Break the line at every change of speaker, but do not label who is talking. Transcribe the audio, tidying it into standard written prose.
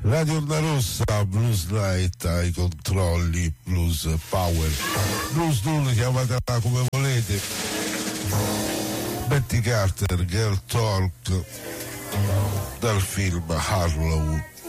Radio Onda Rossa, Blues Night ai controlli, Blues Power, Blues Null, chiamatela come volete. Betty Carter, Girl Talk, dal film Harlow.